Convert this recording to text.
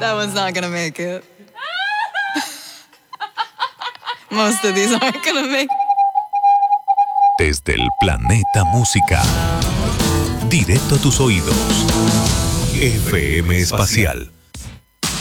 That one's not gonna make it. Most of these aren't gonna make it. Desde el planeta música, directo a tus oídos. FM Espacial.